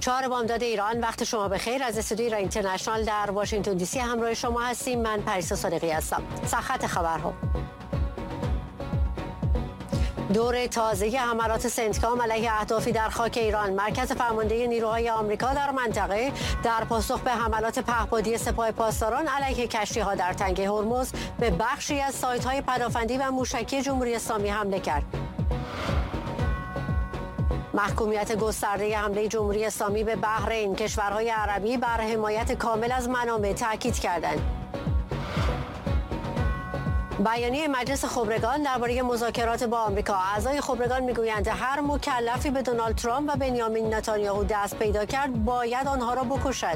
4 بامداد ایران، وقت شما بخیر. از استودیوی ایران اینترنشنال در واشنگتن دی سی همراه شما هستیم. من پریسا صادقی هستم. سرخط خبرها: دور تازه حملات سنتکام علیه اهدافی در خاک ایران. مرکز فرماندهی نیروهای آمریکا در منطقه در پاسخ به حملات پهپادی سپاه پاسداران علیه کشتی‌ها در تنگه هرمز به بخشی از سایت‌های پدافندی و موشکی جمهوری اسلامی حمله کرد. محکومیت گسترده حمله جمهوری اسلامی به بحرین. کشورهای عربی بر حمایت کامل از منابع تاکید کردند. بیانیه مجلس خبرگان درباره مذاکرات با آمریکا. اعضای خبرگان میگویند هر مکلفی به دونالد ترامپ و بنیامین نتانیاهو دست پیدا کرد باید آنها را بکشد.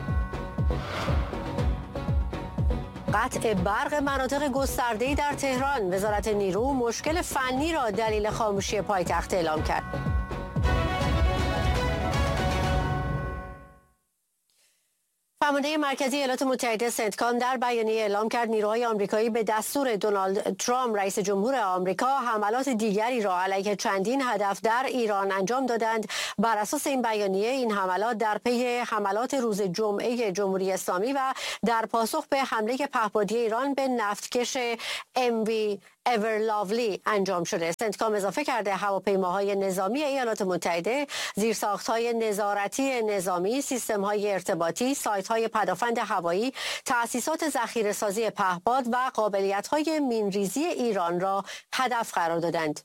قطع برق مناطق گسترده‌ای در تهران. وزارت نیرو مشکل فنی را دلیل خاموشی پایتخت اعلام کرد. فرمانده مرکزی ایالات متحده سنتکام در بیانیه اعلام کرد نیروهای آمریکایی به دستور دونالد ترامپ رئیس جمهور آمریکا حملات دیگری را علیه چندین هدف در ایران انجام دادند. بر اساس این بیانیه این حملات در پی حملات روز جمعه جمهوری اسلامی و در پاسخ به حمله پهپادی ایران به نفتکش MV Everlovely انجام شده. سنتکام اضافه کرده هواپیماهای نظامی ایالات متحده، زیرساخت‌های نظارتی نظامی، سیستم‌های ارتباطی، سایت‌های پدافند هوایی، تأسیسات ذخیره‌سازی پهپاد و قابلیت‌های مین‌ریزی ایران را هدف قرار دادند.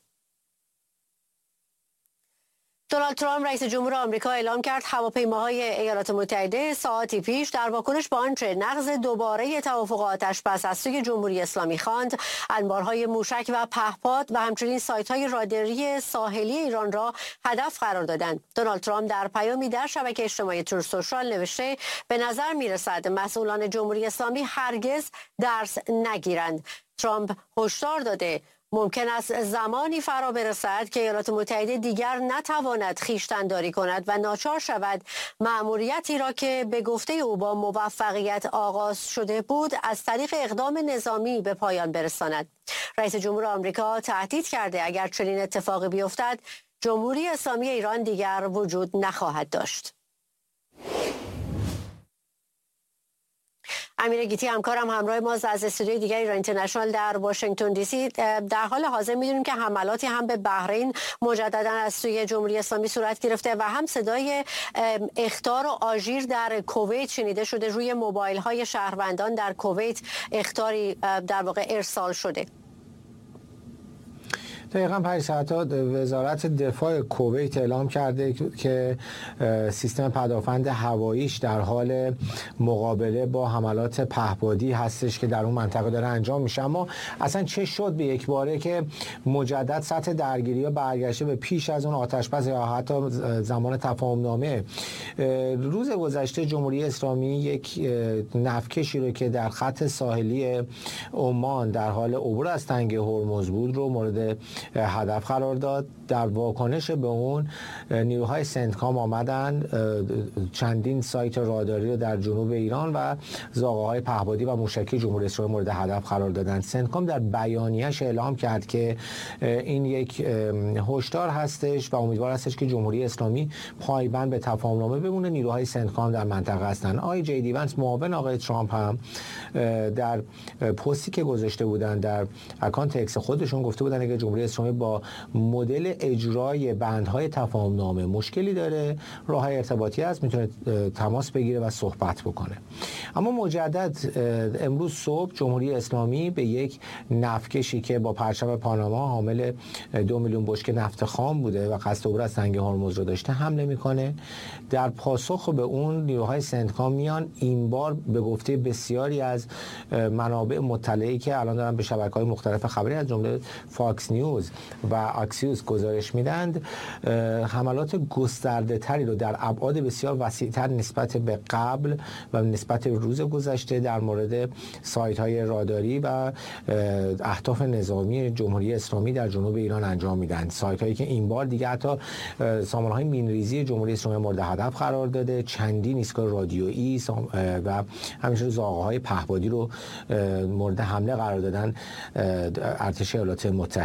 دونالد ترامپ رئیس جمهور آمریکا اعلام کرد هواپیماهای ایالات متحده ساعتی پیش در واکنش به آنچه نقض دوباره توافق آتش‌بس از سوی جمهوری اسلامی خواند، انبارهای موشک و پهپاد و همچنین سایت‌های راداری ساحلی ایران را هدف قرار دادند. دونالد ترامپ در پیامی در شبکه اجتماعی ترو سوشال نوشته به نظر می‌رسد مسئولان جمهوری اسلامی هرگز درس نگیرند. ترامپ هشدار داده ممکن است زمانی فرا برسد که ایالات متحده دیگر نتواند خویشتن‌داری کند و ناچار شود مأموریتی را که به گفته او با موفقیت آغاز شده بود از طریق اقدام نظامی به پایان برساند. رئیس جمهور آمریکا تهدید کرده اگر چنین اتفاقی بیفتد جمهوری اسلامی ایران دیگر وجود نخواهد داشت. امیر گیتی همکارم همراه ماست از استودیوی دیگر ایران اینترنشنال در واشنگتن دی سی. در حال حاضر میدونیم که حملاتی هم به بحرین مجددا از سوی جمهوری اسلامی صورت گرفته و هم صدای اخطار و آژیر در کویت شنیده شده. روی موبایل های شهروندان در کویت اخطاری در واقع ارسال شده. دقیقاً 5 ساعت وزارت دفاع کویت اعلام کرده که سیستم پدافند هواییش در حال مقابله با حملات پهپادی هستش که در اون منطقه داره انجام میشه. اما اصلا چه شد به یک باره که مجدد سطح درگیری ها برگشته به پیش از اون آتش‌بس یا حتی زمان تفاهم نامه؟ روز گذشته جمهوری اسلامی یک نفتکشی رو که در خط ساحلی عمان در حال عبور از تنگه هرمز بود رو مورد هدف قرار داد. در واکنش به اون نیروهای سنتکام آمدن چندین سایت راداری رو در جنوب ایران و زاغه‌های پهپادی و موشکی جمهوری اسلامی مورد هدف قرار دادن. سنتکام در بیانیه‌اش اعلام کرد که این یک هشدار هستش و امیدوار هستش که جمهوری اسلامی پایبند به تفاهم‌نامه بمونه. نیروهای سنتکام در منطقه هستن. آقای جی دی ونس معاون آقای ترامپ هم در پستی که گذاشته بودن در اکانت اکس خودشون گفته بودن که جمهوری اسلامی با مدل اجرای بندهای تفاهم‌نامه مشکلی داره، راه‌های ارتباطی هست، میتونه تماس بگیره و صحبت بکنه. اما مجدد امروز صبح جمهوری اسلامی به یک نفتکشی که با پرچم پاناما حامل 2 میلیون بشکه نفت خام بوده و قصد عبور از تنگه هرمز رو داشته حمله میکنه. در پاسخ به اون نیروهای سنتکام میان این بار به گفته بسیاری از منابع مطلعی که الان دارن به شبکه‌های مختلف خبری از جمله فاکس نیوز و اکسیوس گزارش میدند، حملات گسترده تری رو در ابعاد بسیار وسیع‌تر نسبت به قبل و نسبت روز گذشته در مورد سایت‌های راداری و اهداف نظامی جمهوری اسلامی در جنوب ایران انجام میدن. سایت‌هایی که این بار دیگه حتی سامانه‌های مین‌ریزی جمهوری اسلامی مورد هدف قرار داده، چندین ایستگاه رادیویی و همینطور زاغه‌های پهپادی رو مورد حمله قرار دادن ارتش ایالات متحده.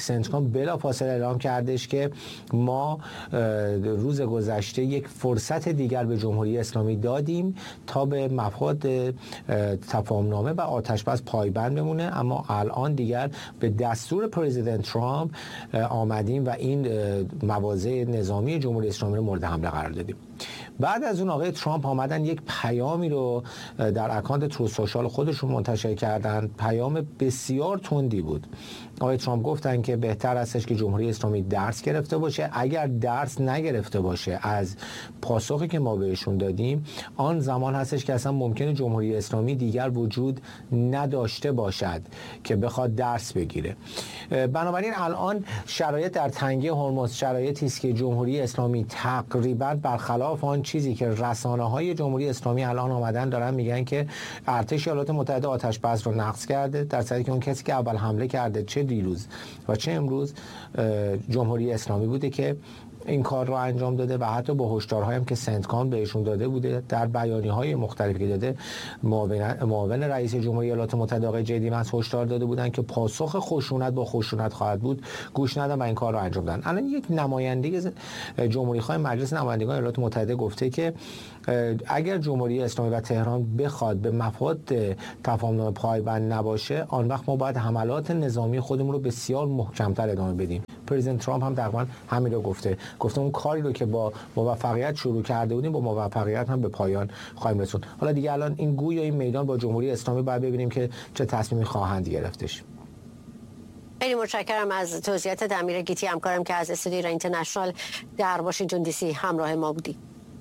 سنتکام بلافاصله اعلام کردش که ما روز گذشته یک فرصت دیگر به جمهوری اسلامی دادیم تا به مفاد تفاهمنامه و آتشبس پایبند بمونه، اما الان دیگر به دستور پرزیدنت ترامپ آمدیم و این مواضع نظامی جمهوری اسلامی رو مورد حمله قرار دادیم. بعد از اون آقای ترامپ آمدن یک پیامی رو در اکانت ترو سوشال خودشون منتشر کردن. پیام بسیار تندی بود. آقای ترامپ گفتن که بهتر هستش که جمهوری اسلامی درس گرفته باشه. اگر درس نگرفته باشه از پاسخی که ما بهشون دادیم، آن زمان هستش که اصلا ممکنه جمهوری اسلامی دیگر وجود نداشته باشد که بخواد درس بگیره. بنابراین الان شرایط در تنگه هرمز شرایطی است که جمهوری اسلامی تقریبا برخلاف آن چیزی که رسانه‌های جمهوری اسلامی الان آمدن دارن میگن که ارتش ایالات متحده آتش بس رو نقض کرده، در صورتی که اون کسی که اول حمله کرده چه دیروز و چه امروز جمهوری اسلامی بوده که این کار رو انجام داده و حتی با هشدارهایی هم که سنتکام بهشون داده بوده در بیانیه‌های مختلفی که داده. معاون رئیس جمهوری ایالات متحده آقای جی دی وانس هشدار داده بودن که پاسخ خشونت با خشونت خواهد بود، گوش ندادن و این کار رو انجام دادن. الان یک نماینده جمهوری‌خواه مجلس نمایندگان ایالات متحده گفته که اگر جمهوری اسلامی و تهران بخواد به مفاد تفاهمنامه پایبند نباشه، آن وقت ما باید حملات نظامی خودمون رو بسیار محکم‌تر ادامه بدیم. پرزیدنت ترامپ هم تقریبا همین رو گفته اون کاری رو که با موفقیت شروع کرده بودیم با موفقیت هم به پایان خواهیم رسوند. حالا دیگه الان این گوی و این میدان با جمهوری اسلامی باید ببینیم که چه تصمیمی خواهند گرفتش. خیلی متشکرم از توضیحات امیر گیتی، همکارم که از استودیو ایران اینترنشنال در واشنگتن دی سی همراه ما بودی.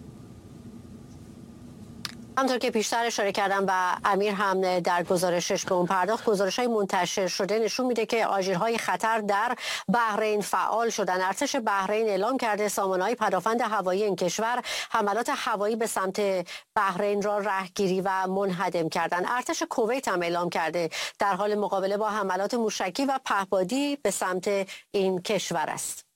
همطور که پیشتر اشاره کردم و امیر هم در گزارشش به اون پرداخت، گزارش‌های منتشر شده نشون میده که آژیرهای خطر در بحرین فعال شدن. ارتش بحرین اعلام کرده سامانه‌های پدافند هوایی این کشور حملات هوایی به سمت بحرین را رهگیری و منهدم کردن. ارتش کویت هم اعلام کرده در حال مقابله با حملات موشکی و پهپادی به سمت این کشور است.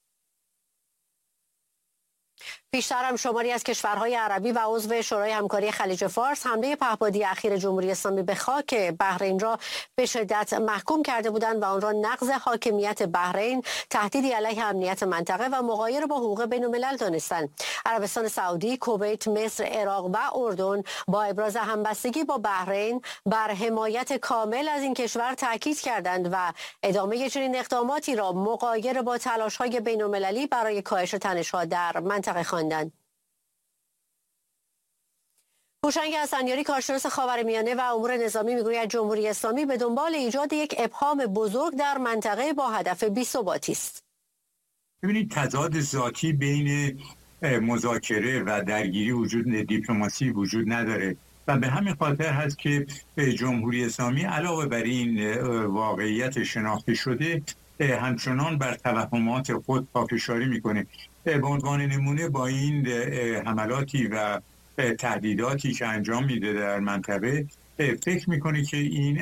پیشتر هم شماری از کشورهای عربی و عضو شورای همکاری خلیج فارس حمله پهپادی اخیر جمهوری اسلامی به خاک بحرین را به شدت محکوم کرده بودند و آن را نقض حاکمیت بحرین، تهدیدی علیه امنیت منطقه و مغایر با حقوق بین‌الملل دانستند. عربستان سعودی، کویت، مصر، عراق و اردن با ابراز همبستگی با بحرین بر حمایت کامل از این کشور تاکید کردند و ادامه چنین اقداماتی را مغایر با تلاش‌های بین‌المللی برای کاهش تنش‌ها در منطقه خواندند. هوشنگ حسنیاری، کارشناس خاورمیانه و امور نظامی، میگوید جمهوری اسلامی به دنبال ایجاد یک ابهام بزرگ در منطقه با هدف بی‌ثباتی است. ببینید تضاد ذاتی بین مذاکره و درگیری دیپلماسی وجود نداره و به همین خاطر هست که جمهوری اسلامی علاوه بر این واقعیت شناخته شده همچنان بر توهمات خود پافشاری میکنه. به عنوان نمونه با این حملاتی و تهدیداتی که انجام میده در منطقه فکر میکنه که این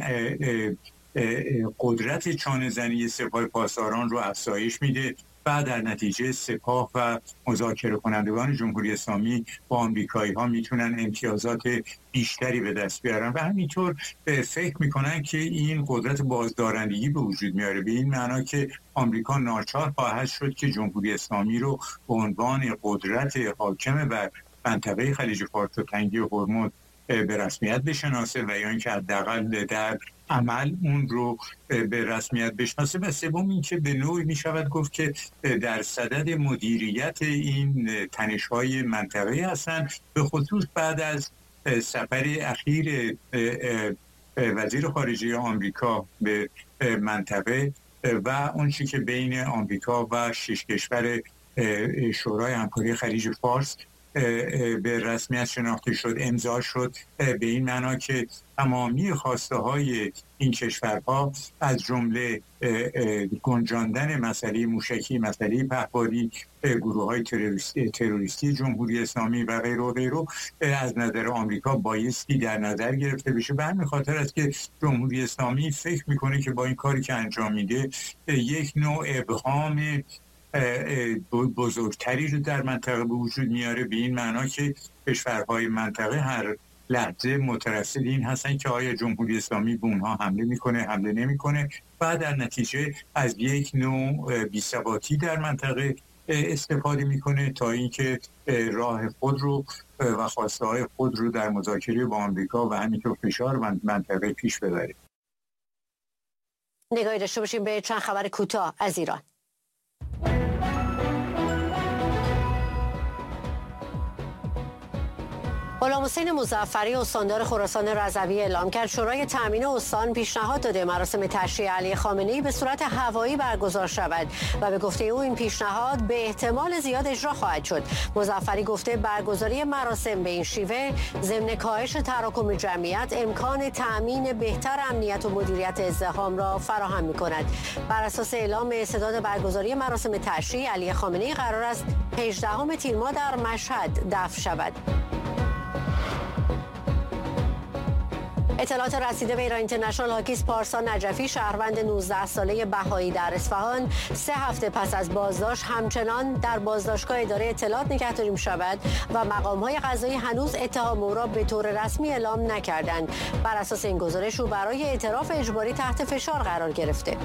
قدرت چانه‌زنی سپاه پاسداران رو افزایش میده و در نتیجه سپاه و مذاکره کنندگان جمهوری اسلامی با آمریکایی ها میتونن امتیازات بیشتری به دست بیارن و همینطور فکر میکنن که این قدرت بازدارندگی به وجود میاره، به این معنا که آمریکا ناچار خواهد شد که جمهوری اسلامی رو به عنوان قدرت حاکم بر منطقه خلیج فارس و تنگه هرمز به رسمیت بشناسه و یا اینکه حداقل در عمل اون رو به رسمیت بشناسه. و سوم این که به نوعی می شود گفت که در صدد مدیریت این تنش‌های منطقه هستند، به خصوص بعد از سفر اخیر وزیر خارجه آمریکا به منطقه و اون چیزی که بین آمریکا و 6 کشور شورای همکاری خلیج فارس به رسمیت شناخته شد، امضا شد، به این معنا که تمامی خواسته های این کشورها از جمله گنجاندن مسئله موشکی، مسئله پهپادی، گروه های تروریستی جمهوری اسلامی و غیره و غیره از نظر آمریکا بایستی در نظر گرفته بشه. به همین خاطر است که جمهوری اسلامی فکر میکنه که با این کاری که انجام میده یک نوع ابهام بزرگتری رو در منطقه به وجود میاره، به این معنا که کشورهای منطقه هر لحظه مترصد این هستن که آیا جمهوری اسلامی به اونها حمله میکنه، حمله نمیکنه و در نتیجه از یک نوع بی‌ثباتی در منطقه استفاده میکنه تا اینکه راه خود رو و خواسته های خود رو در مذاکره با آمریکا و همینطور فشار منطقه پیش ببره. نگاهی داشته باشیم به چند خبر کوتاه از ایران. غلامحسین مظفری استاندار خراسان رضوی اعلام کرد شورای تامین استان پیشنهاد داده مراسم تشییع علی خامنه‌ای به صورت هوایی برگزار شود و به گفته او این پیشنهاد به احتمال زیاد اجرا خواهد شد. مظفری گفته برگزاری مراسم به این شیوه ضمن کاهش تراکم جمعیت امکان تامین بهتر امنیت و مدیریت ازدحام را فراهم می‌کند. بر اساس اعلام استعداد برگزاری مراسم تشییع علی خامنه‌ای قرار است 18 تیر ماه در مشهد دفن شود. اطلاعات رسیده به ایران اینترنشنال هاکیز پارسا نجفی شهروند 19 ساله بهایی در اصفهان 3 هفته پس از بازداشت همچنان در بازداشتگاه اداره اطلاعات نگهداری می‌شود و مقام‌های قضایی هنوز اتهام او را به طور رسمی اعلام نکردند. بر اساس این گزارش او برای اعتراف اجباری تحت فشار قرار گرفته.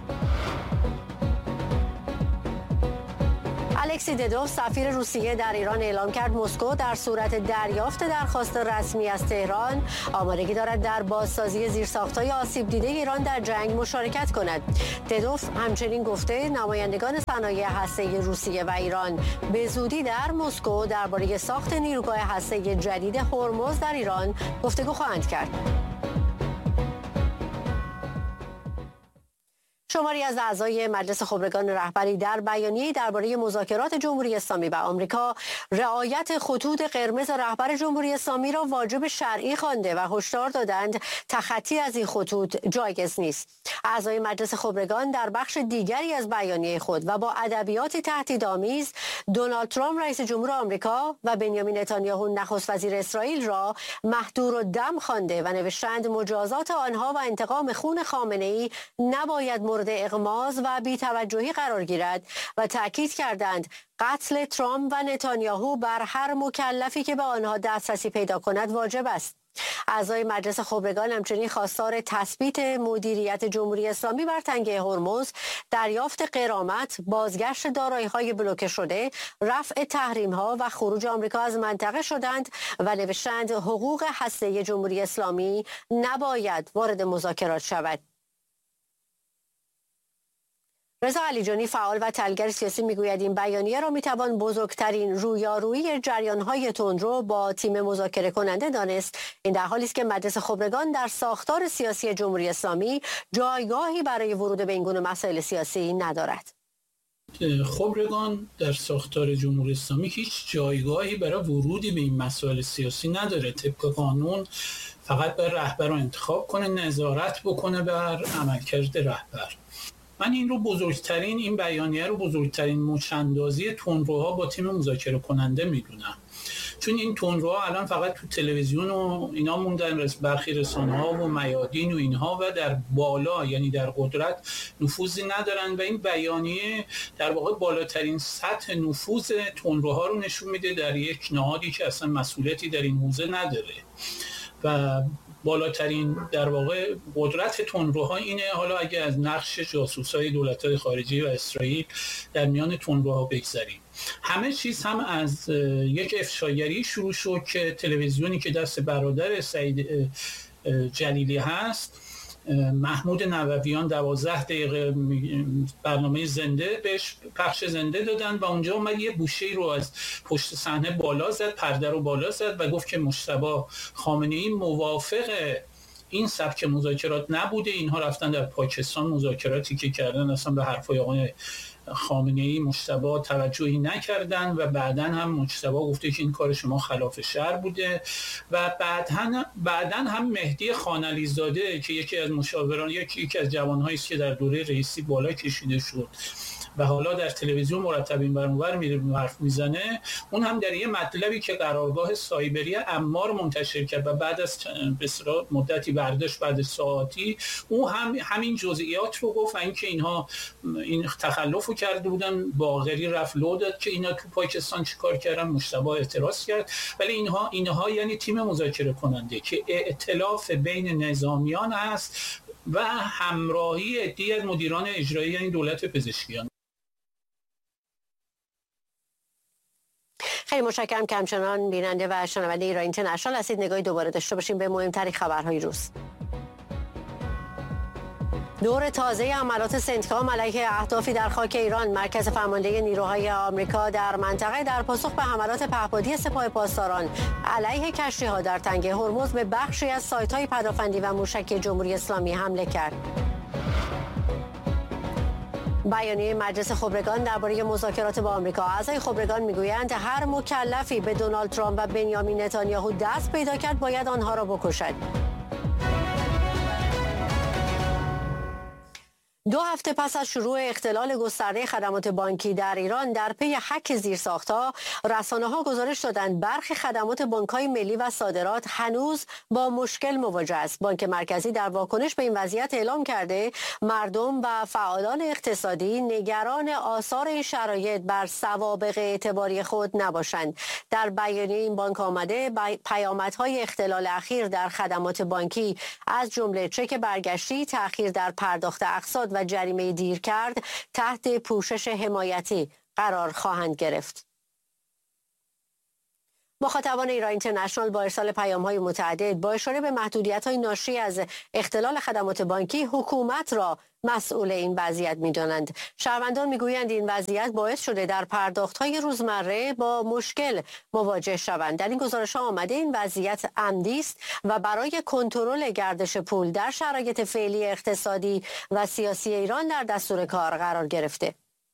الکسی ددوف سفیر روسیه در ایران اعلام کرد مسکو در صورت دریافت درخواست رسمی از تهران آمادگی دارد در بازسازی زیرساخت‌های آسیب دیده ایران در جنگ مشارکت کند. ددوف همچنین گفته نمایندگان صنایع هسته‌ای روسیه و ایران به زودی در مسکو درباره ساخت نیروگاه هسته‌ای جدید هرمز در ایران گفتگو خواهند کرد. شماری از اعضای مجلس خبرگان رهبری در بیانیه‌ای درباره مذاکرات جمهوری اسلامی و آمریکا رعایت خطوط قرمز رهبر جمهوری اسلامی را واجب شرعی خوانده و هشدار دادند تخطی از این خطوط جایز نیست. اعضای مجلس خبرگان در بخش دیگری از بیانیه خود و با ادبیات تهدیدآمیز دونالد ترامپ رئیس جمهور آمریکا و بنیامین نتانیاهو نخست وزیر اسرائیل را مهدور الدم خوانده و نوشتند مجازات آنها و انتقام خون خامنه‌ای نباید مورد اغماض و بی‌توجهی قرار گیرد و تأکید کردند قتل ترامپ و نتانیاهو بر هر مکلفی که به آنها دسترسی پیدا کند واجب است. اعضای مجلس خبرگان همچنین خواستار تثبیت مدیریت جمهوری اسلامی بر تنگه هرمز، دریافت غرامت، بازگشت دارایی‌های بلوکه شده، رفع تحریم‌ها و خروج آمریکا از منطقه شدند و نوشتند حقوق هسته‌ای جمهوری اسلامی نباید وارد مذاکرات شود. رضا علیجانی فعال و تحلیلگر سیاسی میگوید این بیانیه را میتوان بزرگترین رویارویی جریان‌های تندرو با تیم مذاکره کننده دانست. این در حالی است که مجلس خبرگان در ساختار سیاسی جمهوری اسلامی جایگاهی برای ورود به این گونه مسائل سیاسی ندارد. خبرگان در ساختار جمهوری اسلامی هیچ جایگاهی برای ورودی به این مسائل سیاسی نداره. طبق قانون فقط بر رهبر رو انتخاب کنه، نظارت بکنه بر عملکرد رهبر. من این بیانیه رو بزرگترین مچ‌اندازی تندروها با تیم مذاکره کننده میدونم، چون این تندروها الان فقط تو تلویزیون و اینا موندن، برخی رسانه‌ها و میادین و اینها، و در بالا یعنی در قدرت نفوذی ندارن و این بیانیه در واقع بالاترین سطح نفوذ تندروها رو نشون میده در یک نهادی که اصلا مسئولیتی در این حوزه نداره و بالاترین در واقع قدرت تندروها اینه. حالا اگه از نقش جاسوسای دولت‌های خارجی و اسرائیل در میان تندروها بگذاریم، همه چیز هم از یک افشاگری شروع شد که تلویزیونی که دست برادر سعید جلیلی هست، محمود نوویان 12 دقیقه برنامه زنده بهش پخش زنده دادن و اونجا اومد یه گوشه‌ای رو از پشت صحنه بالا زد، پرده رو بالا زد و گفت که مجتبی خامنه‌ای موافق این سبک مذاکرات نبوده، اینها رفتن در پاکستان مذاکراتی که کردن اصلا به حرفای آقای خامنه‌ای مجتبی توجهی نکردن و بعداً هم مجتبی گفته که این کار شما خلاف شرع بوده و بعداً هم مهدی خانعلی‌زاده که یکی از مشاوران یکی از جوان‌هایی است که در دوره رئیسی بالا کشیده شد و حالا در تلویزیون مرتب این ور اون ور میره حرف میزنه، اون هم در یه مطلبی که قرارگاه سایبری امار منتشر کرد و بعد از بسیار مدتی برداشت بعد ساعتی، اون هم همین جزئیات رو گفت، اینکه اینها این تخلفو کرده بودن، باقری رفت لو داد که اینا تو پاکستان چیکار کردن، مجتبی اعتراض کرد. ولی اینها یعنی تیم مذاکره کننده که ائتلاف بین نظامیان است و همراهی عده‌ای از مدیران اجرایی یعنی دولت پزشکیان. خیلی متشکرم که همچنان بیننده و شنونده ایران اینترنشنال هستید. نگاهی دوباره داشته باشیم به مهمترین خبرهای روز. دور تازه حملات سنتکام علیه اهدافی در خاک ایران. مرکز فرمانده نیروهای آمریکا در منطقه در پاسخ به حملات پهپادی سپاه پاسداران علیه کشتی‌ها در تنگه هرمز به بخشی از سایت‌های پدافندی و موشکی جمهوری اسلامی حمله کرد. بیانیه مجلس خبرگان درباره مذاکرات با آمریکا. اعضای خبرگان میگویند هر مکلفی به دونالد ترامپ و بنیامین نتانیاهو دست پیدا کرد باید آنها را بکشد. 2 هفته پس از شروع اختلال گسترده خدمات بانکی در ایران در پی هک زیرساخت‌ها، رسانه‌ها گزارش دادند برخی خدمات بانک‌های ملی و صادرات هنوز با مشکل مواجه است. بانک مرکزی در واکنش به این وضعیت اعلام کرده مردم و فعالان اقتصادی نگران آثار این شرایط بر سوابق اعتباری خود نباشند. در بیانیه این بانک آمده پیامدهای اختلال اخیر در خدمات بانکی از جمله چک برگشتی، تأخیر در پرداخت اقساط و جریمه دیر کرد تحت پوشش حمایتی قرار خواهند گرفت. مخاطبان ایران اینترنشنال با ارسال پیام‌های متعدد با اشاره به محدودیت‌های ناشی از اختلال خدمات بانکی حکومت را مسئول این وضعیت می‌دانند. شهروندان می‌گویند این وضعیت باعث شده در پرداخت‌های روزمره با مشکل مواجه شوند. در این گزارش‌ها آمده این وضعیت عمدی است و برای کنترل گردش پول در شرایط فعلی اقتصادی و سیاسی ایران در دستور کار قرار گرفته.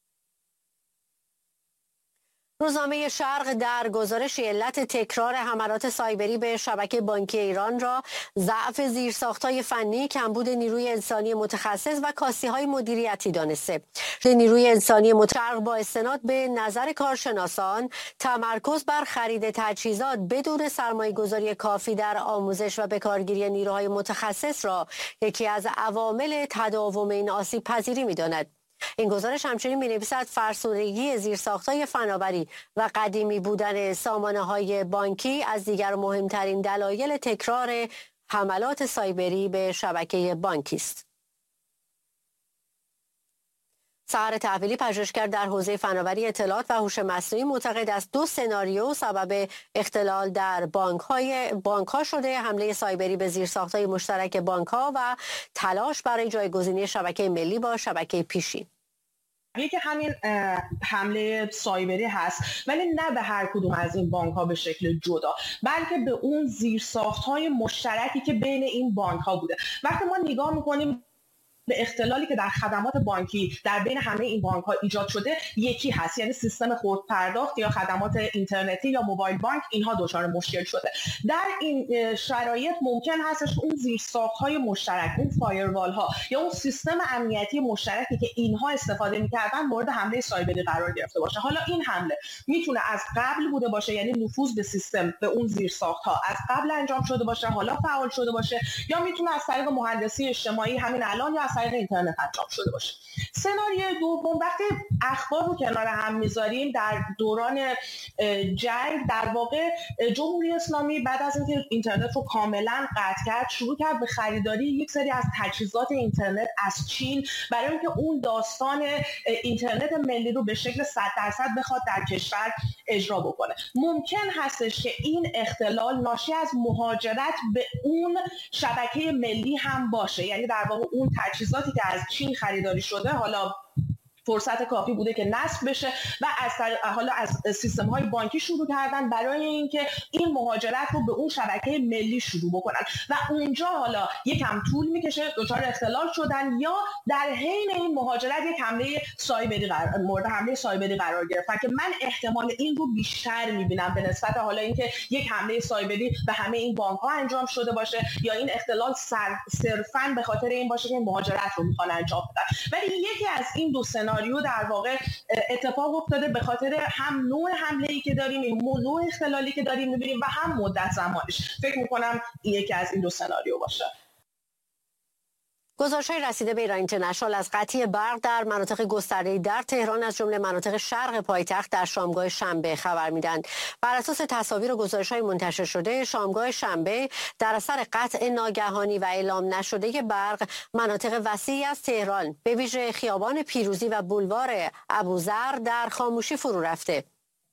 روزنامه شرق در گزارشی علت تکرار حملات سایبری به شبکه بانکی ایران را ضعف زیرساخت‌های فنی، کمبود نیروی انسانی متخصص و کاستی‌های مدیریتی دانسته. نیروی انسانی متشرق با استناد به نظر کارشناسان تمرکز بر خرید تجهیزات بدون سرمایه‌گذاری کافی در آموزش و بکارگیری نیروهای متخصص را یکی از عوامل تداوم این آسیب پذیری می‌داند. این گزارش همچنین می‌نویسد فرسودگی زیرساخت‌های فناوری و قدیمی بودن سامانه‌های بانکی از دیگر مهمترین دلایل تکرار حملات سایبری به شبکه بانکی است. سحر تحویلی، پژوهشگر در حوزه فناوری اطلاعات و هوش مصنوعی، معتقد است 2 سناریو سبب اختلال در بانک‌ها شده: حمله سایبری به زیرساخت‌های مشترک بانک‌ها و تلاش برای جایگزینی شبکه ملی با شبکه پیشین. یکی همین حمله سایبری هست، ولی نه به هر کدوم از این بانک‌ها به شکل جدا، بلکه به اون زیرساخت‌های مشترکی که بین این بانک‌ها بوده. وقتی ما نگاه می‌کنیم به اختلالی که در خدمات بانکی در بین همه این بانک‌ها ایجاد شده، یکی هست، یعنی سیستم خودپرداخت یا خدمات اینترنتی یا موبایل بانک، اینها دچار مشکل شده. در این شرایط ممکن هست که اون زیرساخت‌های مشترک، اون فایروال‌ها یا اون سیستم امنیتی مشترکی که اینها استفاده می‌کردن مورد حمله سایبری قرار گرفته باشه. حالا این حمله میتونه از قبل بوده باشه، یعنی نفوذ به سیستم، به اون زیرساخت‌ها از قبل انجام شده باشه، حالا فعال شده باشه، یا میتونه از طریق مهندسی اجتماعی همین الان یا از طریق اینترنت انجام شده باشه. سناریوی دوم، وقتی اخبار رو کنار هم میذاریم، در دوران جنگ در واقع جمهوری اسلامی بعد از اینکه اینترنت رو کاملا قطع کرد، شروع کرد به خریداری یک سری از تجهیزات اینترنت از چین برای اینکه اون داستان اینترنت ملی رو به شکل 100% بخواد در کشور اجرا بکنه. ممکن هستش که این اختلال ناشی از مهاجرت به اون شبکه ملی هم باشه، یعنی در واقع اون تجهیزاتی که از چین خریداری شده حالا فرصت کافی بوده که نصب بشه و حالا از سیستم‌های بانکی شروع کردن برای اینکه این مهاجرت رو به اون شبکه ملی شروع بکنن و اونجا حالا یکم طول میکشه، دچار اختلال شدن یا در حین این مهاجرت یک حمله سایبری مورد حمله سایبری قرار گرفتن که من احتمال این رو بیشتر میبینم به نسبت حالا اینکه یک حمله سایبری به همه این بانک‌ها انجام شده باشه یا این اختلال صرفاً به خاطر این باشه که مهاجرت رو میخوان انجام بدن. ولی یکی از این دو سناریو در واقع اتفاق افتاده به خاطر هم نوع حمله‌ای که داریم، نوع اختلالی که داریم می‌بینیم و هم مدت زمانش. فکر می‌کنم یکی از این دو سناریو باشه. گزارش‌های رسیده به ایران اینترنشنال از قطعی برق در مناطق گسترده‌ای در تهران از جمله مناطق شرق پایتخت در شامگاه شنبه خبر میدن. بر اساس تصاویر و گزارش‌های منتشر شده، شامگاه شنبه در اثر قطع ناگهانی و اعلام نشده برق، مناطق وسیعی از تهران به ویژه خیابان پیروزی و بولوار ابوذر در خاموشی فرو رفته.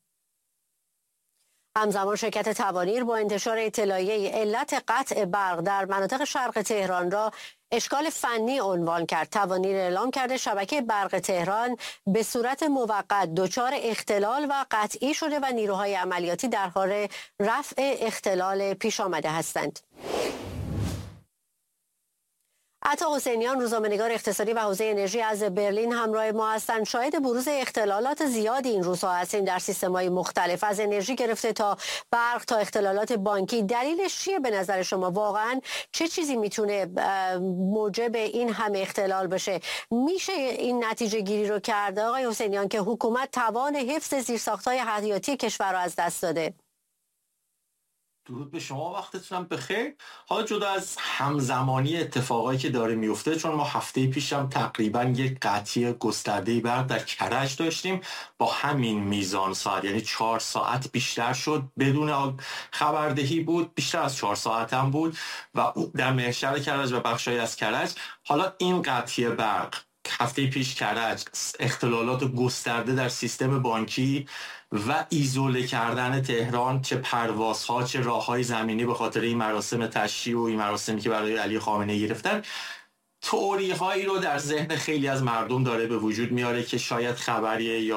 همزمان شرکت توانیر با انتشار اطلاعیه علت قطع برق در مناطق شرق تهران را اشکال فنی عنوان کرد. توانیر اعلام کرده شبکه برق تهران به صورت موقت دچار اختلال و قطعی شده و نیروهای عملیاتی در حال رفع اختلال پیش آمده هستند. عطا حسینیان، روزنامه‌نگار اقتصادی و حوزه انرژی از برلین همراه ما هستند. شاهد بروز اختلالات زیادی این روزها هستیم در سیستم‌های مختلف، از انرژی گرفته تا برق تا اختلالات بانکی. دلیلش چیه به نظر شما؟ واقعا چه چیزی میتونه موجب این همه اختلال بشه؟ میشه این نتیجه گیری رو کرده آقای حسینیان که حکومت توان حفظ زیرساخت‌های حیاتی کشور رو از دست داده؟ درود به شما، وقتتونم بخیر. حالا جدا از همزمانی اتفاقایی که داره میفته، چون ما هفته پیشم تقریبا یک قطعی گسترده‌ای برق در کرج داشتیم با همین میزان ساعت، یعنی 4 ساعت بیشتر شد، بدون خبردهی بود، بیشتر از 4 ساعت هم بود و در محشر کرج و بخشایی از کرج. حالا این قطعی برق هفته پیش کرج، اختلالات گسترده در سیستم بانکی و ایزوله کردن تهران، چه پروازها چه راههای زمینی به خاطر این مراسم تشییع و این مراسمی که برای علی خامنه‌ای گرفتن، تئوری هایی رو در ذهن خیلی از مردم داره به وجود میاره که شاید خبریه یا